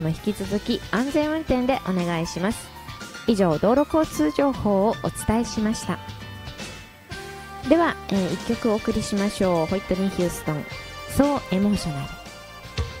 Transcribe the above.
引き続き安全運転でお願いします。以上、道路交通情報をお伝えしました。では、1曲お送りしましょう。ホイットニー・ヒューストン、So Emotional。